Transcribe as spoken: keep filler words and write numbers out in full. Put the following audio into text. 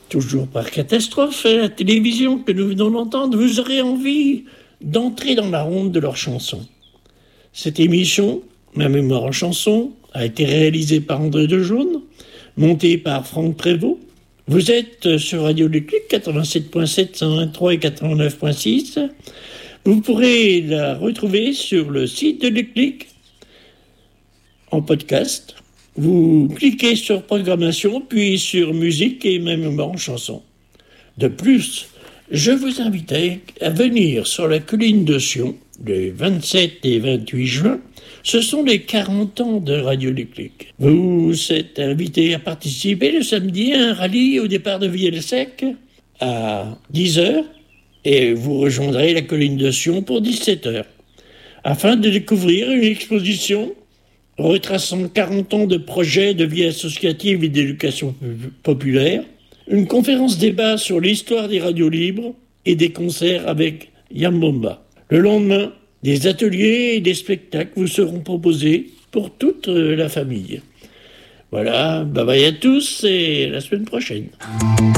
Toujours par catastrophe, à la télévision que nous venons d'entendre, vous aurez envie d'entrer dans la ronde de leurs chansons. Cette émission, Ma mémoire en chanson, a été réalisée par André Dejaune, montée par Franck Prévost. Vous êtes sur Radio Déclic, quatre-vingt-sept point sept, cent vingt-trois et quatre-vingt-neuf point six. Vous pourrez la retrouver sur le site de Déclic en podcast. Vous cliquez sur programmation, puis sur musique et Ma mémoire en chanson. De plus, je vous invite à venir sur la colline de Sion les vingt-sept et vingt-huit juin. Ce sont les quarante ans de Radio Déclic. Vous êtes invité à participer le samedi à un rallye au départ de Vielle-Sec à dix heures et vous rejoindrez la colline de Sion pour dix-sept heures afin de découvrir une exposition retraçant quarante ans de projets de vie associative et d'éducation populaire, une conférence débat sur l'histoire des radios libres et des concerts avec Yambomba. Le lendemain, des ateliers et des spectacles vous seront proposés pour toute la famille. Voilà, bye bye à tous et à la semaine prochaine.